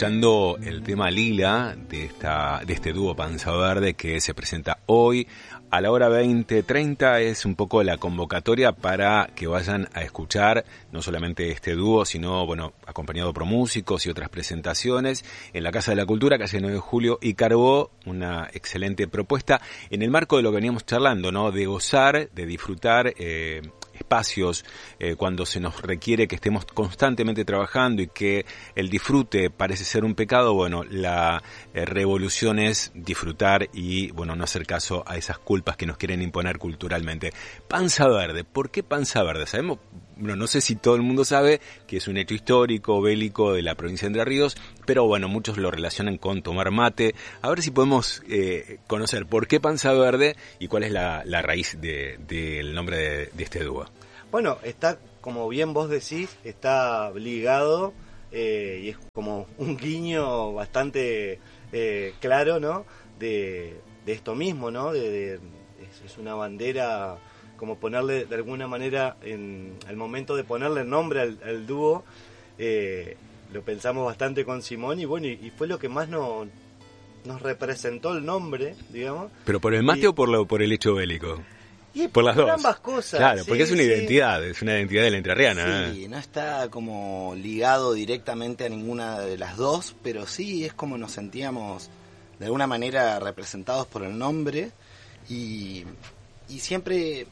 escuchando el tema Lila de este dúo Panza Verde que se presenta hoy a la hora 20:30. Es un poco la convocatoria para que vayan a escuchar no solamente este dúo, sino, bueno, acompañado por músicos y otras presentaciones en la Casa de la Cultura, calle 9 de Julio y Carbó. Una excelente propuesta en el marco de lo que veníamos charlando, ¿no? De gozar, de disfrutar espacios cuando se nos requiere que estemos constantemente trabajando y que el disfrute parece ser un pecado. Bueno, la revolución es disfrutar y, bueno, no hacer caso a esas culpas que nos quieren imponer culturalmente. Panza Verde, ¿por qué Panza Verde? Sabemos, bueno, no sé si todo el mundo sabe que es un hecho histórico, bélico de la provincia de Entre Ríos, pero bueno, muchos lo relacionan con tomar mate. A ver si podemos conocer por qué Panza Verde y cuál es la raíz del nombre de este dúo. Bueno, está, como bien vos decís, está ligado y es como un guiño bastante claro, ¿no? De esto mismo, ¿no? Es una bandera, como ponerle de alguna manera, al momento de ponerle nombre al dúo, lo pensamos bastante con Simón y bueno, y fue lo que más nos representó el nombre, digamos. ¿Pero por el mate o por el hecho bélico? Y por las dos. Ambas cosas. Claro, sí, porque es una sí. identidad, es una identidad de la entrerriana. Sí, no está como ligado directamente a ninguna de las dos, pero sí es como nos sentíamos de alguna manera representados por el nombre y siempre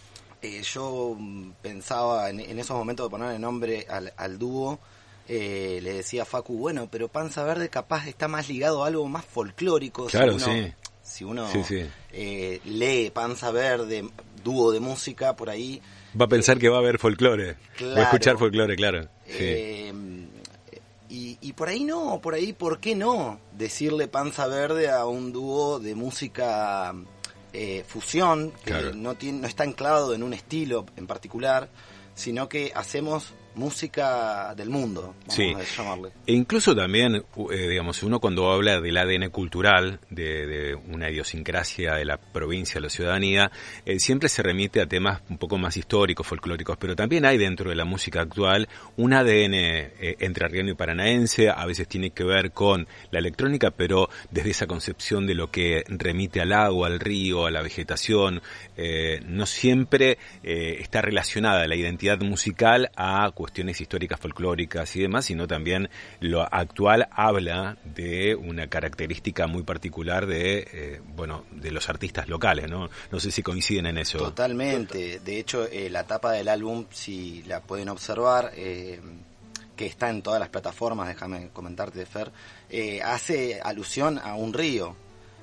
yo pensaba en esos momentos de poner el nombre al dúo. Le decía a Facu, bueno, pero Panza Verde capaz está más ligado a algo más folclórico. Claro, sí. Si uno sí. lee Panza Verde, dúo de música, por ahí... Va a pensar que va a haber folclore, claro, va a escuchar folclore, claro. Sí. Y por ahí no, por ahí, ¿por qué no decirle Panza Verde a un dúo de música fusión, que claro, no está anclado en un estilo en particular, sino que hacemos música del mundo, vamos a llamarle. E incluso también, digamos, uno cuando habla del ADN cultural, de una idiosincrasia de la provincia, de la ciudadanía, siempre se remite a temas un poco más históricos, folclóricos, pero también hay dentro de la música actual un ADN entrerriano y paranaense. A veces tiene que ver con la electrónica, pero desde esa concepción de lo que remite al agua, al río, a la vegetación. No siempre está relacionada la identidad musical a cuestiones históricas, folclóricas y demás, sino también lo actual habla de una característica muy particular de los artistas locales, ¿no? No sé si coinciden en eso. Totalmente. De hecho, la tapa del álbum, si la pueden observar, que está en todas las plataformas, déjame comentarte, Fer, hace alusión a un río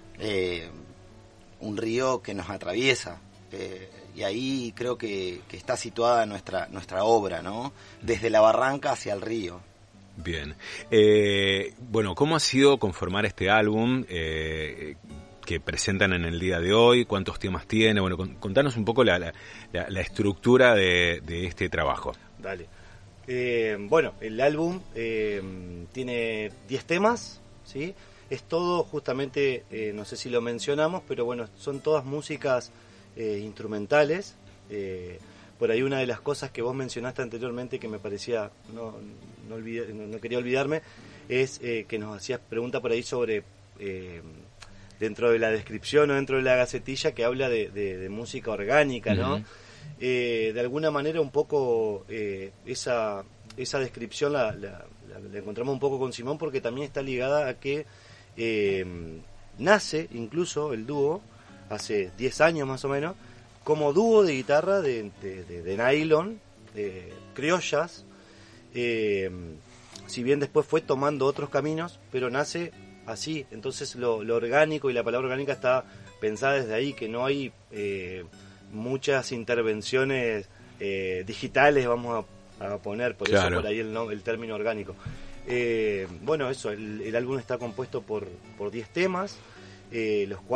que nos atraviesa. Y ahí creo que está situada nuestra obra, ¿no? Desde la barranca hacia el río. Bien. Bueno, ¿cómo ha sido conformar este álbum que presentan en el día de hoy? ¿Cuántos temas tiene? Bueno, contanos un poco la estructura de este trabajo. Dale. Bueno, el álbum tiene 10 temas, ¿sí? Es todo justamente, no sé si lo mencionamos, pero bueno, son todas músicas instrumentales. Por ahí una de las cosas que vos mencionaste anteriormente que me parecía, no quería olvidarme, es que nos hacías pregunta por ahí sobre dentro de la descripción o dentro de la gacetilla que habla de música orgánica, ¿no? Uh-huh. De alguna manera un poco esa descripción la encontramos un poco con Simón, porque también está ligada a que nace incluso el dúo hace 10 años más o menos, como dúo de guitarra de nylon, criollas, si bien después fue tomando otros caminos, pero nace así. Entonces lo orgánico, y la palabra orgánica está pensada desde ahí, que no hay muchas intervenciones digitales, vamos a poner, por claro, eso por ahí el término orgánico. Bueno, eso, el álbum está compuesto por 10 temas, de los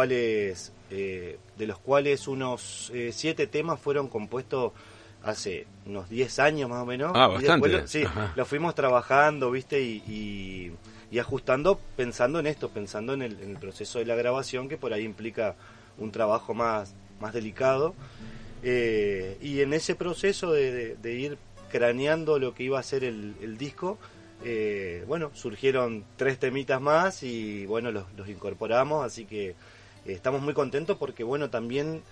cuales unos 7 temas fueron compuestos hace unos 10 años más o menos. Ah, bastante. Y después, lo fuimos trabajando, ¿viste? Y ajustando, pensando en esto, pensando en el proceso de la grabación, que por ahí implica un trabajo más delicado. Y en ese proceso de ir craneando lo que iba a ser el disco, bueno, surgieron 3 temitas más y bueno, los incorporamos, así que estamos muy contentos porque bueno, también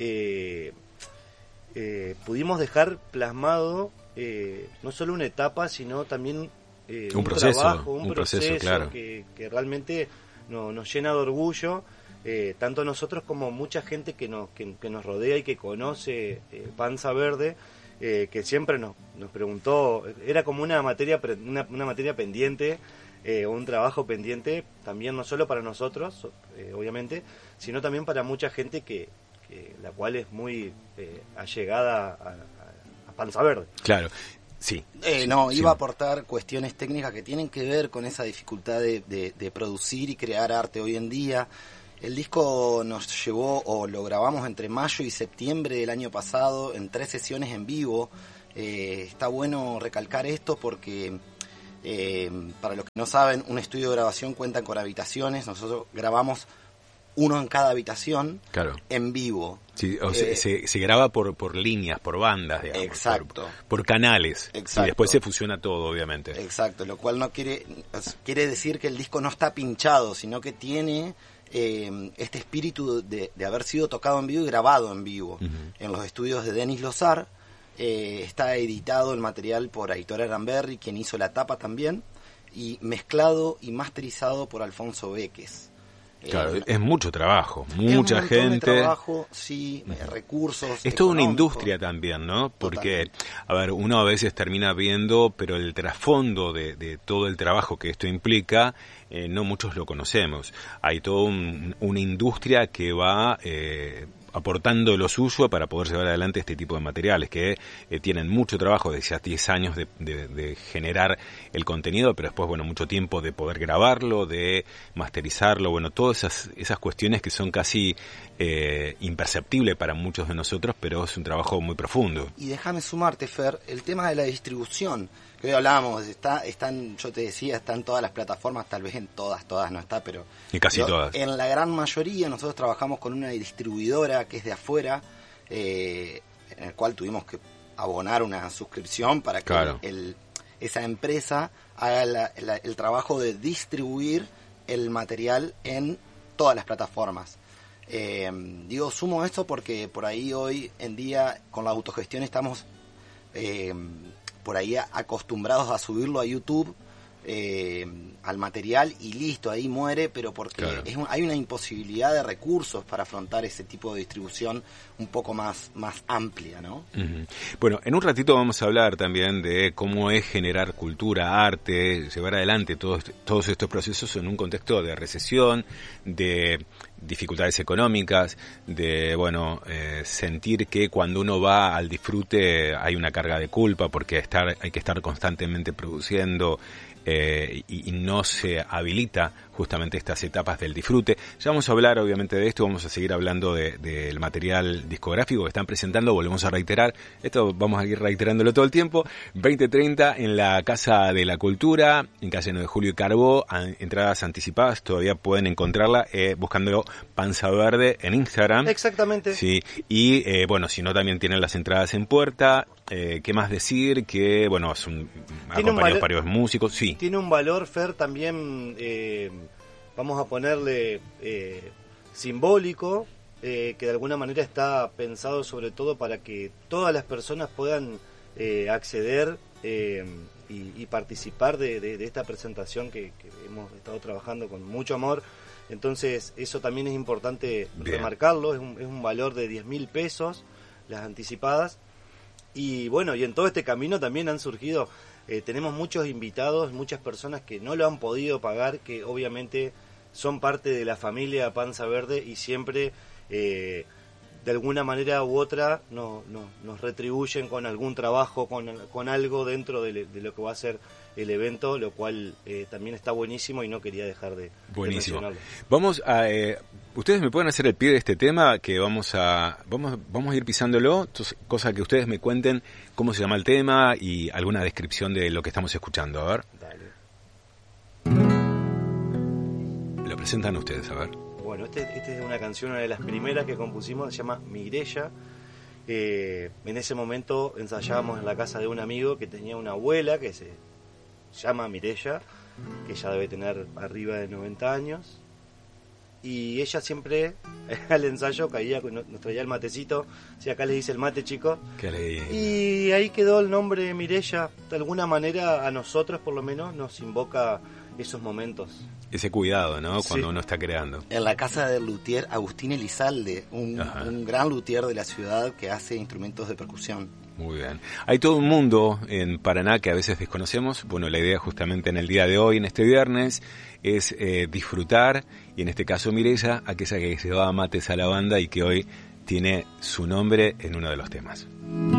pudimos dejar plasmado no solo una etapa, sino también un proceso, trabajo, un proceso, claro, que realmente nos llena de orgullo, tanto nosotros como mucha gente que nos rodea y que conoce Panza Verde, que siempre nos preguntó, era como una materia pendiente, un trabajo pendiente, también no solo para nosotros, obviamente, sino también para mucha gente que la cual es muy allegada a Panza Verde. Claro. Sí. Iba a aportar cuestiones técnicas que tienen que ver con esa dificultad de producir y crear arte hoy en día. El disco nos llevó, o lo grabamos entre mayo y septiembre del año pasado, en 3 sesiones en vivo. Está bueno recalcar esto porque, para los que no saben, un estudio de grabación cuenta con habitaciones. Nosotros grabamos uno en cada habitación, claro, en vivo. Sí, o sea, se graba por líneas, por bandas, digamos. Exacto. Por canales. Exacto. Y después se fusiona todo, obviamente. Exacto, lo cual no quiere decir que el disco no está pinchado, sino que tiene este espíritu de haber sido tocado en vivo y grabado en vivo. Uh-huh. En los estudios de Denis Lozar. Está editado el material por Aitor Aranberri, quien hizo la tapa también, y mezclado y masterizado por Alfonso Béquez. Claro, es mucho trabajo, mucha gente. De trabajo, sí, recursos. Es toda una industria también, ¿no? Porque, a ver, uno a veces termina viendo, pero el trasfondo de todo el trabajo que esto implica, no muchos lo conocemos. Hay toda una industria que va aportando lo suyo para poder llevar adelante este tipo de materiales que tienen mucho trabajo, de ya 10 años de generar el contenido, pero después, bueno, mucho tiempo de poder grabarlo, de masterizarlo, bueno, todas esas cuestiones que son casi imperceptibles para muchos de nosotros, pero es un trabajo muy profundo. Y déjame sumarte, Fer, el tema de la distribución, que hoy hablábamos, están, yo te decía, están todas las plataformas, tal vez en todas no está, pero y casi todas. En la gran mayoría nosotros trabajamos con una distribuidora que es de afuera, en el cual tuvimos que abonar una suscripción para que claro, esa empresa haga el trabajo de distribuir el material en todas las plataformas. Sumo esto porque por ahí hoy en día con la autogestión estamos por ahí acostumbrados a subirlo a YouTube, al material y listo, ahí muere, pero porque claro, hay una imposibilidad de recursos para afrontar ese tipo de distribución un poco más amplia, ¿no? Uh-huh. Bueno, en un ratito vamos a hablar también de cómo es generar cultura, arte, llevar adelante todos estos procesos en un contexto de recesión, de dificultades económicas, de sentir que cuando uno va al disfrute hay una carga de culpa porque hay que estar constantemente produciendo, y no se habilita justamente estas etapas del disfrute. Ya vamos a hablar obviamente de esto, vamos a seguir hablando del material discográfico que están presentando, volvemos a reiterar, esto vamos a ir reiterándolo todo el tiempo, 20:30 en la Casa de la Cultura, en calle 9 de Julio y Carbó, entradas anticipadas, todavía pueden encontrarla buscando Panza Verde en Instagram. Exactamente. Sí, y si no también tienen las entradas en puerta. ¿Qué más decir? Que, son acompañados varios músicos, sí. Tiene un valor, Fer, también, vamos a ponerle simbólico, que de alguna manera está pensado sobre todo para que todas las personas puedan acceder y participar de esta presentación que hemos estado trabajando con mucho amor. Entonces, eso también es importante remarcarlo, es un valor de 10.000 pesos, las anticipadas. Y y en todo este camino también han surgido, tenemos muchos invitados, muchas personas que no lo han podido pagar, que obviamente son parte de la familia Panza Verde y siempre de alguna manera u otra nos retribuyen con algún trabajo, con algo dentro de lo que va a ser el evento, lo cual también está buenísimo y no quería dejar de mencionarlo. Vamos a... ustedes me pueden hacer el pie de este tema que vamos a ir pisándolo, cosa que ustedes me cuenten cómo se llama el tema y alguna descripción de lo que estamos escuchando. A ver. Dale. Lo presentan ustedes, a ver. Bueno, esta es una canción, una de las primeras que compusimos, se llama Mireya. En ese momento ensayábamos en la casa de un amigo que tenía una abuela que llama Mireya, que ella debe tener arriba de 90 años. Y ella siempre al ensayo caía, nos traía el matecito, si acá les dice el mate, chicos. Qué lindo. Y ahí quedó el nombre Mireya. De alguna manera a nosotros por lo menos nos invoca esos momentos. Ese cuidado, ¿no? Cuando Sí. uno está creando. En la casa del luthier Agustín Elizalde, un gran luthier de la ciudad que hace instrumentos de percusión. Muy bien. Hay todo un mundo en Paraná que a veces desconocemos. Bueno, la idea justamente en el día de hoy, en este viernes, es disfrutar, y en este caso Mireya, aquella que llevaba mates a la banda y que hoy tiene su nombre en uno de los temas.